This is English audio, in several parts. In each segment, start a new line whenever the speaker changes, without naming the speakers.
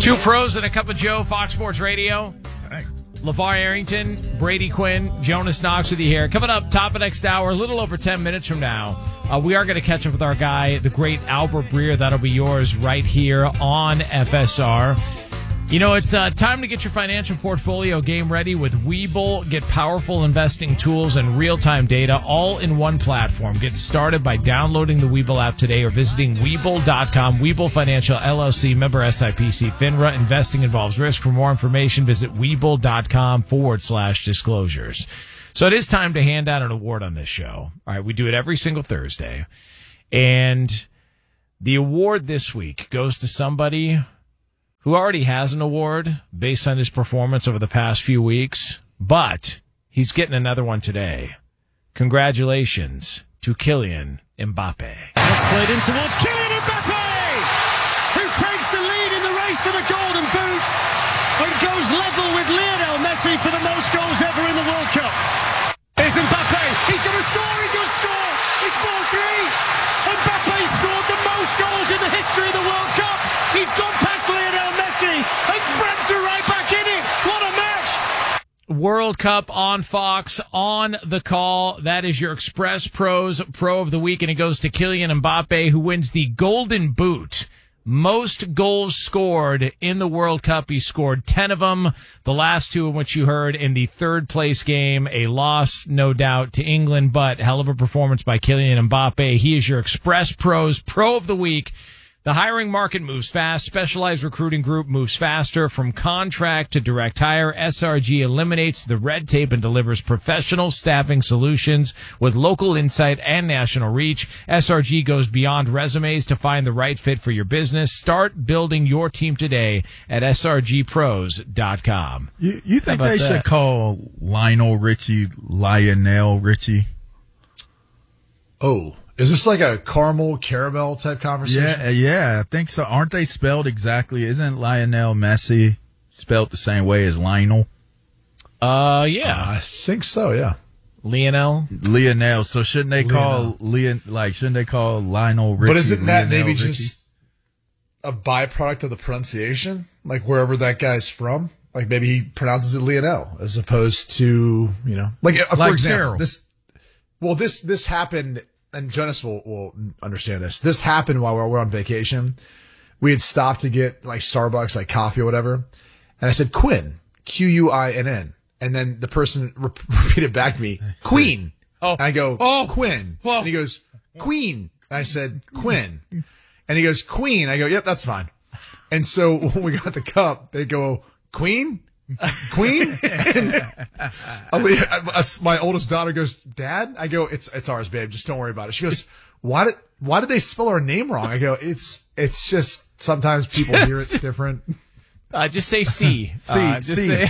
Two pros and a cup of Joe, Fox Sports Radio.
Hey.
LeVar Arrington, Brady Quinn, Jonas Knox with you here. Coming up, top of next hour, a little over 10 minutes from now, we are going to catch up with our guy, the great Albert Breer. That'll be yours right here on FSR. You know, it's time to get your financial portfolio game ready with Webull. Get powerful investing tools and real-time data all in one platform. Get started by downloading the Webull app today or visiting Webull.com. Webull Financial LLC, member SIPC FINRA. Investing involves risk. For more information, visit Webull.com/disclosures. So it is time to hand out an award on this show. All right, we do it every single Thursday. And the award this week goes to somebody who already has an award based on his performance over the past few weeks, but he's getting another one today. Congratulations to Kylian Mbappe.
It's played in towards Kylian Mbappe, who takes the lead in the race for the Golden Boot and goes level with Lionel Messi for the most goals ever in the World Cup. Here's Mbappe. He's going to score. He does score. It's 4-3. Mbappe scored the most goals in the history of the World Cup. He's gone past Lionel Messi, and France are right back in it. What a match!
World Cup on Fox, on the call. That is your Express Pros Pro of the Week, and it goes to Kylian Mbappe, who wins the Golden Boot. Most goals scored in the World Cup. He scored 10 of them, the last two of which you heard in the third-place game. A loss, no doubt, to England, but hell of a performance by Kylian Mbappe. He is your Express Pros Pro of the Week. The hiring market moves fast. Specialized Recruiting Group moves faster. From contract to direct hire, SRG eliminates the red tape and delivers professional staffing solutions with local insight and national reach. SRG goes beyond resumes to find the right fit for your business. Start building your team today at srgpros.com.
You think they should call Lionel Richie Lionel Richie?
Oh. Is this like a caramel type conversation?
Yeah, I think so. Aren't they spelled exactly? Isn't Lionel Messi spelled the same way as Lionel?
Yeah.
I think so, yeah.
Lionel.
So shouldn't they call Lionel Richie?
But isn't that
Lionel
maybe
Richie?
just a byproduct of the pronunciation? Like wherever that guy's from? Like maybe he pronounces it Lionel as opposed to, like for example, this happened. And Jonas will understand this. This happened while we're on vacation. We had stopped to get like Starbucks, like coffee or whatever. And I said, Quinn, Quinn. And then the person repeated back to me, Queen.
Oh.
And I go, Quinn. Oh. And he goes, Queen. And I said, Quinn. And he goes, Queen. I go, yep, that's fine. And so when we got the cup, they go, Queen? And my oldest daughter goes, Dad? I go, it's ours, babe. Just don't worry about it. She goes, why did they spell our name wrong? I go, it's just sometimes people hear it different.
Just say C.
C.
Say,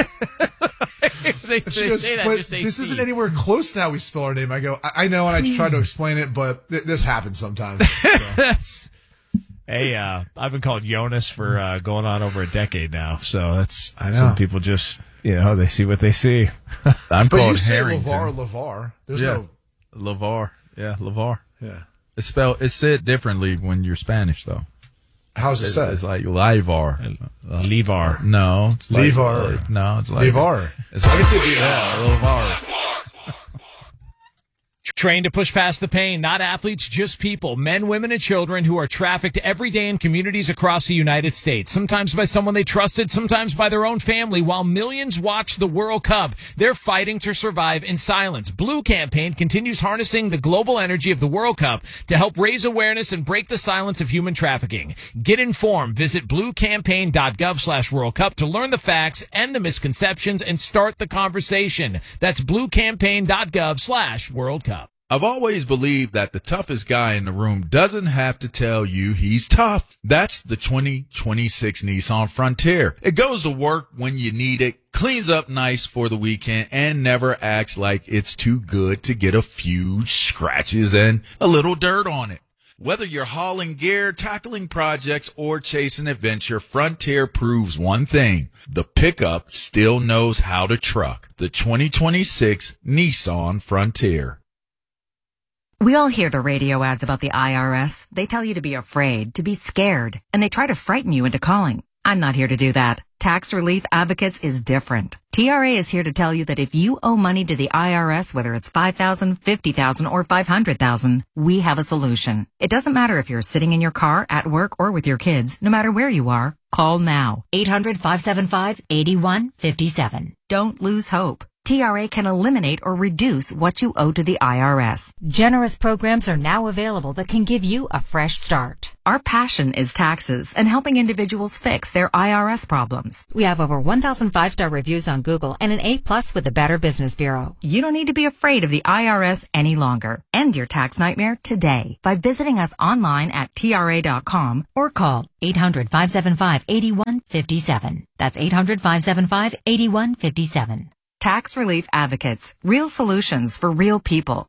She goes, but this isn't anywhere close to how we spell our name. I go, I know, and I tried to explain it, but this happens sometimes. So.
Hey, I've been called Jonas for going on over a decade now, so that's
I know.
Some people just they see what they see.
I'm
but
called
you say
Harrington.
LeVar. There's no
LeVar. Yeah, LeVar.
Yeah.
It's said differently when you're Spanish though.
How's it said?
It's like Livar.
Levar.
No, it's like
Levar.
No, it's like
LeVar.
It's like,
I can see it.
LeVar.
Trained to push past the pain, not athletes, just people, men, women, and children who are trafficked every day in communities across the United States, sometimes by someone they trusted, sometimes by their own family. While millions watch the World Cup, they're fighting to survive in silence. Blue Campaign continues harnessing the global energy of the World Cup to help raise awareness and break the silence of human trafficking. Get informed. Visit bluecampaign.gov/World Cup to learn the facts and the misconceptions and start the conversation. That's bluecampaign.gov/World Cup.
I've always believed that the toughest guy in the room doesn't have to tell you he's tough. That's the 2026 Nissan Frontier. It goes to work when you need it, cleans up nice for the weekend, and never acts like it's too good to get a few scratches and a little dirt on it. Whether you're hauling gear, tackling projects, or chasing adventure, Frontier proves one thing. The pickup still knows how to truck. The 2026 Nissan Frontier.
We all hear the radio ads about the IRS. They tell you to be afraid, to be scared, and they try to frighten you into calling. I'm not here to do that. Tax Relief Advocates is different. TRA is here to tell you that if you owe money to the IRS, whether it's $5,000, $50,000, or $500,000, we have a solution. It doesn't matter if you're sitting in your car, at work, or with your kids. No matter where you are, call now. 800-575-8157. Don't lose hope. TRA can eliminate or reduce what you owe to the IRS. Generous programs are now available that can give you a fresh start. Our passion is taxes and helping individuals fix their IRS problems. We have over 1,000 5-star reviews on Google and an A+ with the Better Business Bureau. You don't need to be afraid of the IRS any longer. End your tax nightmare today by visiting us online at TRA.com or call 800-575-8157. That's 800-575-8157. Tax Relief Advocates. Real solutions for real people.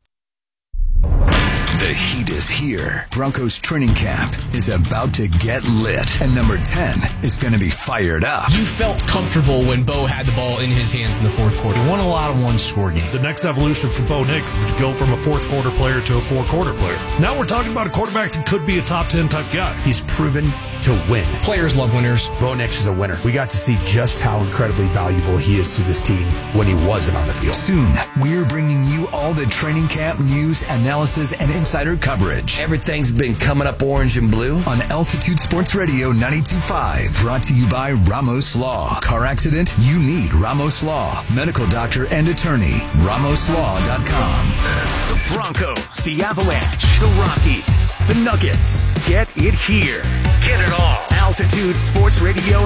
The heat is here. Broncos training camp is about to get lit. And number 10 is going to be fired up.
You felt comfortable when Bo had the ball in his hands in the fourth quarter.
He won a lot of one-score games. The next evolution for Bo Nix is to go from a fourth-quarter player to a four-quarter player. Now we're talking about a quarterback that could be a top 10 type guy.
He's proven to win.
Players love winners.
Bo Nix is a winner. We got to see just how incredibly valuable he is to this team when he wasn't on the field.
Soon, we're bringing you all the training camp news, analysis, and insider coverage.
Everything's been coming up orange and blue.
On Altitude Sports Radio 92.5. Brought to you by Ramos Law. Car accident? You need Ramos Law. Medical doctor and attorney. RamosLaw.com.
The Broncos, the Avalanche, the Rockies, the Nuggets. Get it here. Get it all. Altitude Sports Radio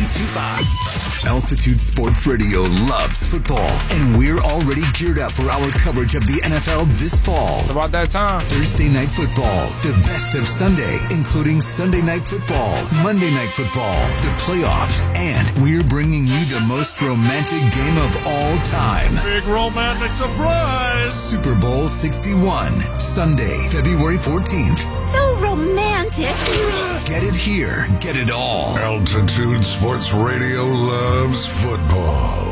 92.5.
Altitude Sports Radio loves football, and we're already geared up for our coverage of the NFL this fall.
It's about that time.
Thursday Night Football, the best of Sunday, including Sunday Night Football, Monday Night Football, the playoffs, and we're bringing you the most romantic game of all time.
Big romantic surprise!
Super Bowl 61, Sunday, February 14th.
So romantic.
Get it here. Get it all.
Altitude Sports Radio loves football.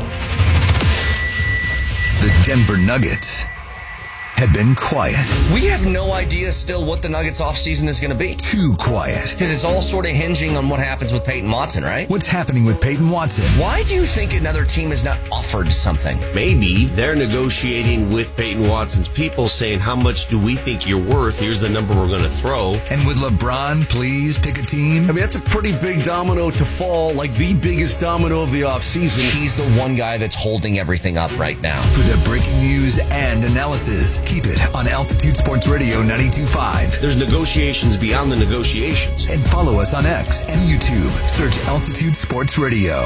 The Denver Nuggets had been quiet.
We have no idea still what the Nuggets offseason is going to be.
Too quiet.
Because it's all sort of hinging on what happens with Peyton Watson, right?
What's happening with Peyton Watson?
Why do you think another team has not offered something?
Maybe they're negotiating with Peyton Watson's people saying, how much do we think you're worth? Here's the number we're going to throw.
And would LeBron please pick a team?
I mean, that's a pretty big domino to fall, like the biggest domino of the offseason.
He's the one guy that's holding everything up right now.
For the breaking news and analysis, keep it on Altitude Sports Radio 92.5.
There's negotiations beyond the negotiations.
And follow us on X and YouTube. Search Altitude Sports Radio.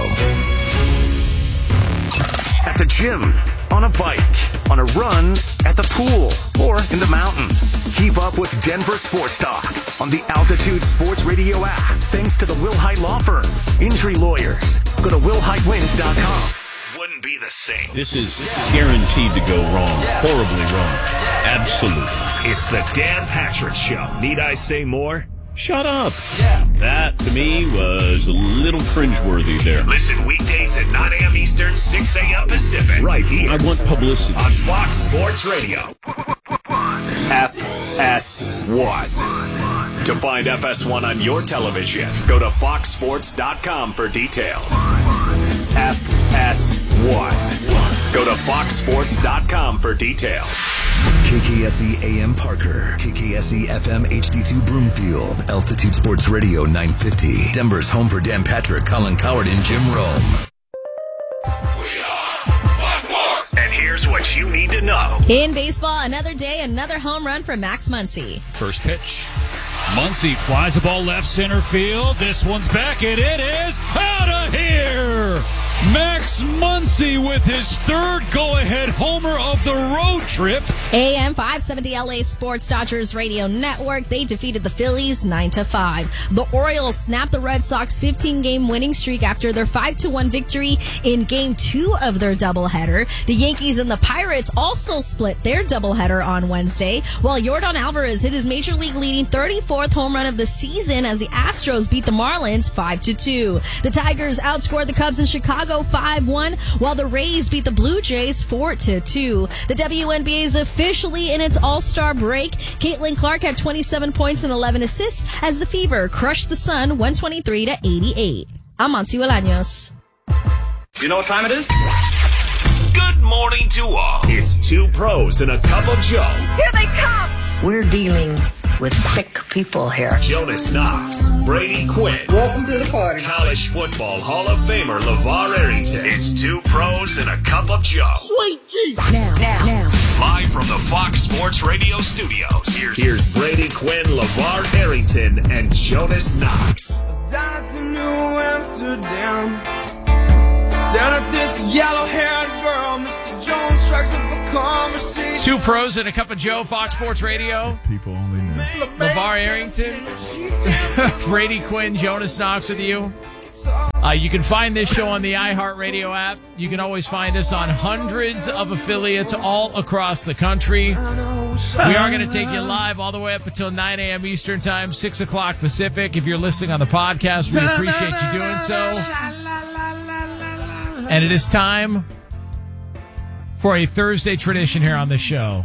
At the gym, on a bike, on a run, at the pool, or in the mountains. Keep up with Denver Sports Talk on the Altitude Sports Radio app. Thanks to the Will Height Law Firm. Injury lawyers. Go to willheightwins.com.
Wouldn't be the same.
This is guaranteed to go wrong. Horribly wrong. Absolutely.
It's the Dan Patrick Show. Need I say more?
Shut up. That, to me, was a little cringeworthy there.
Listen weekdays at 9 a.m. Eastern, 6 a.m. Pacific. Right here.
I want publicity.
On Fox Sports Radio. FS1. To find FS1 on your television, go to foxsports.com for details. FS1. Go to foxsports.com for details.
KKSE AM Parker, KKSE FM HD2 Broomfield, Altitude Sports Radio 950, Denver's home for Dan Patrick, Colin Coward, and Jim Rome.
And here's what you need to know.
In baseball, another day, another home run for Max Muncy.
First pitch. Muncy flies the ball left center field. This one's back, and it is out of here. Max Muncy with his third go-ahead homer of the road trip.
AM 570 LA Sports Dodgers Radio Network. They defeated the Phillies 9-5. The Orioles snapped the Red Sox 15-game winning streak after their 5-1 victory in Game 2 of their doubleheader. The Yankees and the Pirates also split their doubleheader on Wednesday, while Yordan Alvarez hit his Major League leading 34th home run of the season as the Astros beat the Marlins 5-2. The Tigers outscored the Cubs in Chicago 5-1, while the Rays beat the Blue Jays 4-2. The WNBA is officially in its All-Star break. Caitlin Clark had 27 points and 11 assists as the Fever crushed the Sun 123-88. I'm Monty Bolaños.
You know what time it is?
Good morning to all.
It's two pros and a cup of Joe.
Here they come. We're dealing with sick people here.
Jonas Knox, Brady Quinn.
Welcome to the party.
College football Hall of Famer LeVar Arrington. It's two pros and a cup of Joe.
Sweet Jesus.
Now.
Live from the Fox Sports Radio studios.
Here's Brady Quinn, LeVar Arrington, and Jonas Knox.
Down at the New Amsterdam. Down at this yellow-haired girl, Mr. Jones strikes up a conversation.
Two pros and a cup of Joe, Fox Sports Radio.
People only know.
LeVar Arrington, Brady Quinn, Jonas Knox with you. You can find this show on the iHeartRadio app. You can always find us on hundreds of affiliates all across the country. We are going to take you live all the way up until 9 a.m. Eastern Time, 6 o'clock Pacific. If you're listening on the podcast, we appreciate you doing so. And it is time for a Thursday tradition here on the show.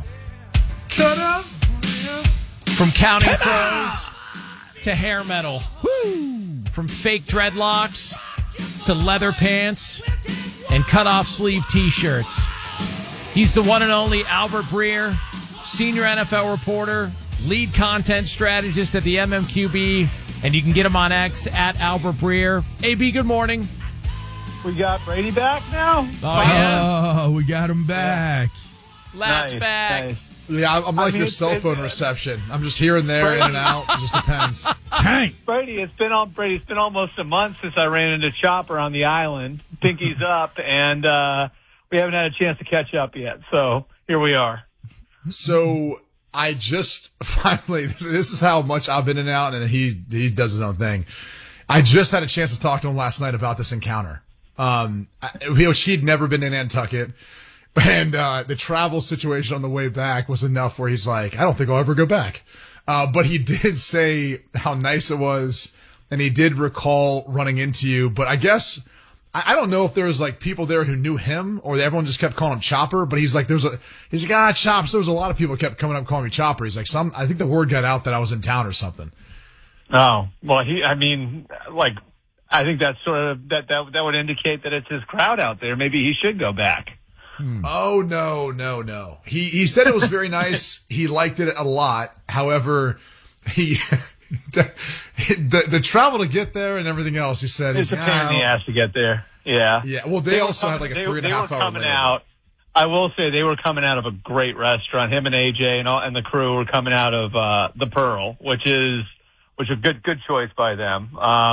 From counting crows to hair metal. From fake dreadlocks to leather pants and cut-off sleeve T-shirts. He's the one and only Albert Breer, senior NFL reporter, lead content strategist at the MMQB, and you can get him on X at Albert Breer. AB, good morning.
We got Brady back now?
Oh, yeah.
Oh, we got him back.
Lads back.
Nice. Yeah, I'm like your cell phone reception. I'm just here and there, in and out. It just depends.
Dang.
Brady, it's been almost a month since I ran into Chopper on the island. Pinky's up, and we haven't had a chance to catch up yet. So here we are.
So I just finally, this is how much I've been in and out, and he does his own thing. I just had a chance to talk to him last night about this encounter. He'd never been in Nantucket. And the travel situation on the way back was enough where he's like, I don't think I'll ever go back. But he did say how nice it was, and he did recall running into you. But I guess, I don't know if there was like people there who knew him, or everyone just kept calling him Chopper. But he's like, Chops. There was a lot of people who kept coming up calling me Chopper. He's like, I think the word got out that I was in town or something.
Oh, well, I think that's sort of, that would indicate that it's his crowd out there. Maybe he should go back.
Oh, no. He said it was very nice. He liked it a lot. However, the travel to get there and everything else, he said,
it's a pain in the ass to get there. Yeah.
Yeah. Well, they also had like a 3.5 hour
coming out. I will say they were coming out of a great restaurant. Him and AJ and the crew were coming out of the Pearl, which is a good choice by them.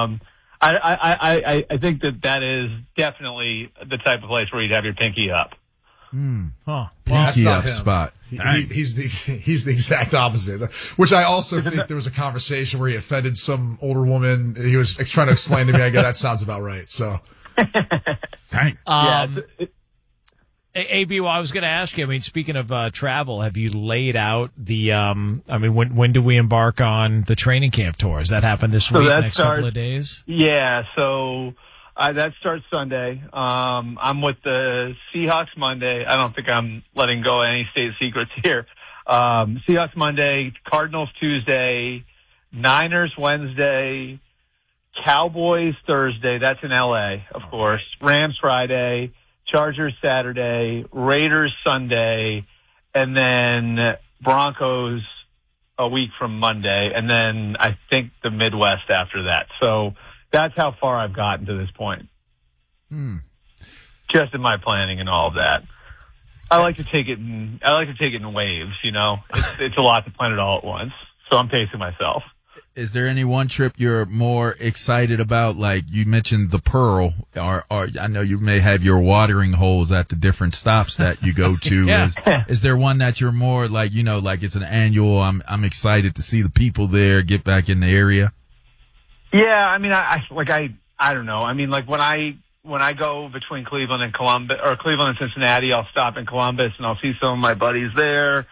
I think that is definitely the type of place where you'd have your pinky up.
Huh. Pinky up spot.
He's the exact opposite. Which I also think there was a conversation where he offended some older woman. He was trying to explain to me. I go, that sounds about right. So,
dang.
AB, well, I was going to ask you, I mean, speaking of travel, have you laid out the, when do we embark on the training camp tour? Does that happen this week, next couple of days?
Yeah, so that starts Sunday. I'm with the Seahawks Monday. I don't think I'm letting go of any state secrets here. Seahawks Monday, Cardinals Tuesday, Niners Wednesday, Cowboys Thursday. That's in L.A., of course. Rams Friday. Chargers Saturday, Raiders Sunday, and then Broncos a week from Monday, and then I think the Midwest after that. So that's how far I've gotten to this point. Just in my planning and all of that. I like to take it in waves, you know. It's a lot to plan it all at once. So I'm pacing myself.
Is there any one trip you're more excited about? Like you mentioned the Pearl, or I know you may have your watering holes at the different stops that you go to.
Yeah.
Is there one that you're more like, you know, like it's an annual, I'm excited to see the people there, get back in the area?
Yeah, I mean, I don't know. I mean, like when I go between Cleveland and Columbus, or Cleveland and Cincinnati, I'll stop in Columbus and I'll see some of my buddies there.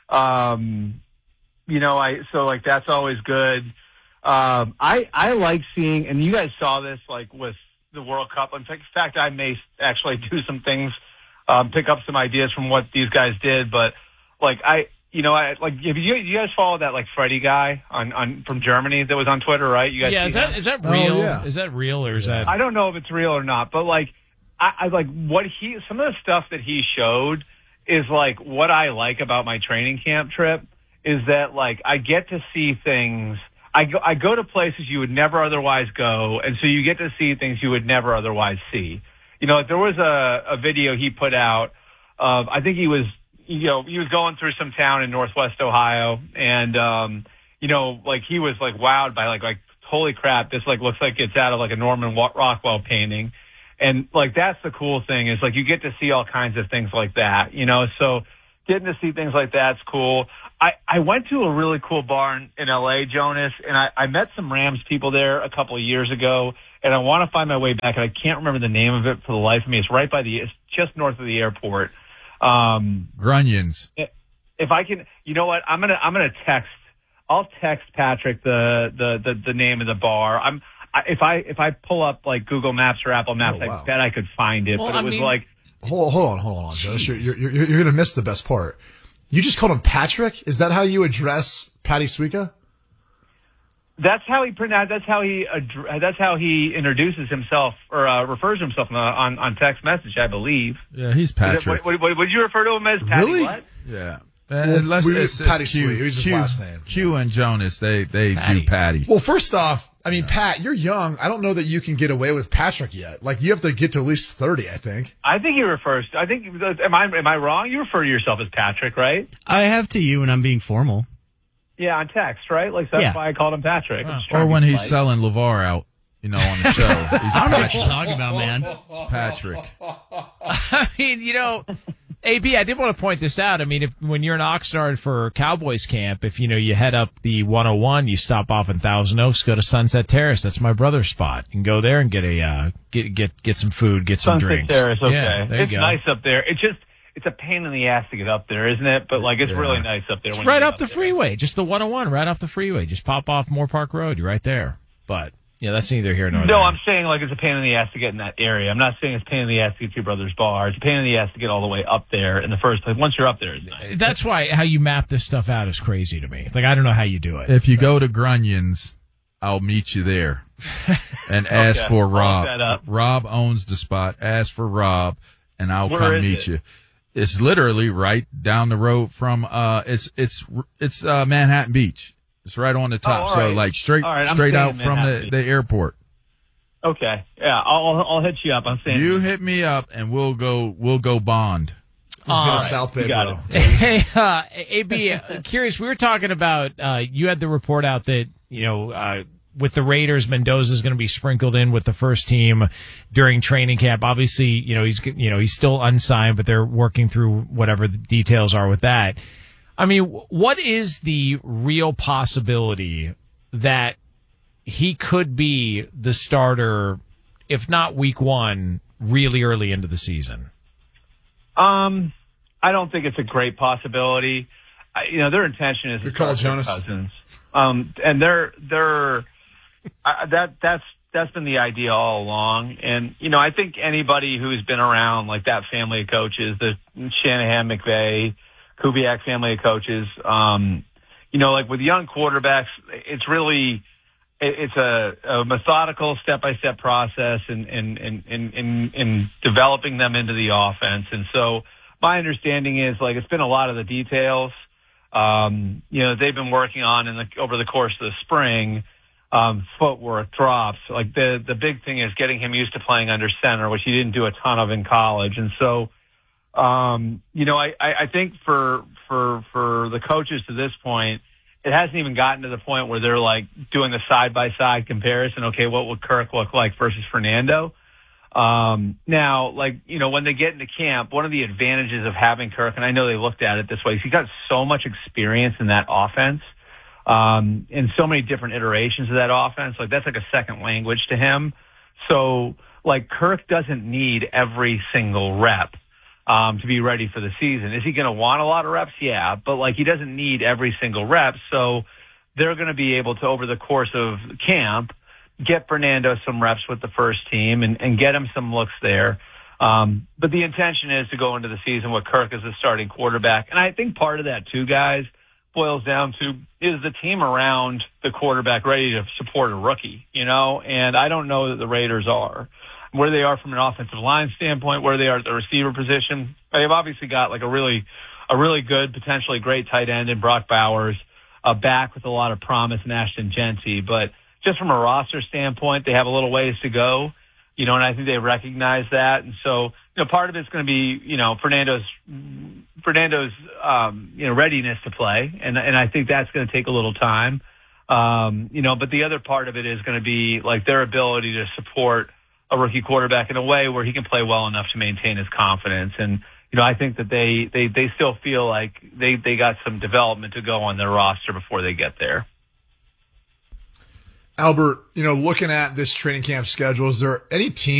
You know, that's always good. I like seeing, and you guys saw this like with the World Cup. In fact, I may actually do some things, pick up some ideas from what these guys did. But like, if you guys follow that like Freddie guy on from Germany that was on Twitter, right? You guys
is that real? Oh, yeah. Is that real or is that?
I don't know if it's real or not, but like I like what some of the stuff that he showed is like what I like about my training camp trip is that like I get to see things. I go to places you would never otherwise go, and so you get to see things you would never otherwise see. There was a video he put out of I think he was going through some town in Northwest Ohio, and like he was like wowed by like holy crap, this like looks like it's out of like a Norman Rockwell painting, and like that's the cool thing is like you get to see all kinds of things like that, so getting to see things like that's cool. I went to a really cool bar in LA, Jonas, and I met some Rams people there a couple of years ago, and I want to find my way back, and I can't remember the name of it for the life of me. It's just north of the airport.
Grunions.
If I can, you know what? I'm gonna text. I'll text Patrick the name of the bar. If I pull up like Google Maps or Apple Maps, I bet I could find it.
Well,
but it was like,
hold on, Josh. You're gonna miss the best part. You just called him Patrick? Is that how you address Patty Suika?
That's how he introduces himself or refers to himself on text message, I believe.
Yeah, he's Patrick.
Would you refer to him as Patty?
Really?
What?
Yeah.
It's Patty Suika. He's his last name.
Q and Jonas, they do Patty.
Well, first off, I mean, Pat, you're young. I don't know that you can get away with Patrick yet. Like, you have to get to at least 30, I think.
Am I wrong? You refer to yourself as Patrick, right?
I have to you, and I'm being formal.
Yeah, on text, right? Like, that's why I called him Patrick.
Or when he's selling LeVar out, on the show.
I don't know what you're talking about, man.
It's Patrick.
I mean, AB, I did want to point this out. I mean, when you're in Oxnard for Cowboys camp, if you head up the 101, you stop off in Thousand Oaks, go to Sunset Terrace. That's my brother's spot. You can go there and get get some food, get some
Sunset
drinks.
Terrace, okay.
Yeah, there
it's
you go.
nice up there. It's a pain in the ass to get up there, isn't it? But like it's really nice up there.
It's right off the freeway, just the 101, right off the freeway. Just pop off Moore Park Road. You're right there. But yeah, that's neither here nor there.
No, I'm saying like it's a pain in the ass to get in that area. I'm not saying it's a pain in the ass to get to your brother's bar. It's a pain in the ass to get all the way up there in the first place. Once you're up there, it's nice.
That's why how you map this stuff out is crazy to me. Like I don't know how you do it.
If you go to Grunions, I'll meet you there and ask for Rob. Rob owns the spot. Ask for Rob, and I'll come meet you. It's literally right down the road from it's Manhattan Beach. It's right on the top, so like straight out from the airport.
Okay, yeah, I'll hit you up. I'm saying
you hit me up, and we'll go bond.
He's been a South Bay bro.
Hey, AB, curious. We were talking about you had the report out that with the Raiders, Mendoza's going to be sprinkled in with the first team during training camp. Obviously, he's still unsigned, but they're working through whatever the details are with that. I mean, what is the real possibility that he could be the starter, if not week one, really early into the season?
I don't think it's a great possibility. Their intention is to
call Jonas
Cousins, and that's been the idea all along. And I think anybody who's been around like that family of coaches, the Shanahan, McVay, Kubiak family of coaches, like with young quarterbacks, it's a methodical step-by-step process in developing them into the offense. And so my understanding is like it's been a lot of the details, they've been working on over the course of the spring, footwork, drops. Like the big thing is getting him used to playing under center, which he didn't do a ton of in college. And so, I think for the coaches to this point, it hasn't even gotten to the point where they're like doing the side-by-side comparison. Okay, what would Kirk look like versus Fernando? Now, when they get into camp, one of the advantages of having Kirk, and I know they looked at it this way, is he got so much experience in that offense, in so many different iterations of that offense. Like that's like a second language to him. So like Kirk doesn't need every single rep to be ready for the season. Is he going to want a lot of reps? Yeah, but like he doesn't need every single rep. So they're going to be able to, over the course of camp, get Fernando some reps with the first team and get him some looks there. But the intention is to go into the season with Kirk as the starting quarterback. And I think part of that too, guys, boils down to is the team around the quarterback ready to support a rookie, and I don't know that the Raiders are. Where they are from an offensive line standpoint, where they are at the receiver position. They've obviously got like a really good, potentially great tight end in Brock Bowers, back with a lot of promise in Ashton Genty. But just from a roster standpoint, they have a little ways to go, and I think they recognize that. And so, part of it's going to be, Fernando's, readiness to play. And I think that's going to take a little time. But the other part of it is going to be like their ability to support a rookie quarterback in a way where he can play well enough to maintain his confidence. And, I think that they still feel like they got some development to go on their roster before they get there.
Albert, looking at this training camp schedule, is there any team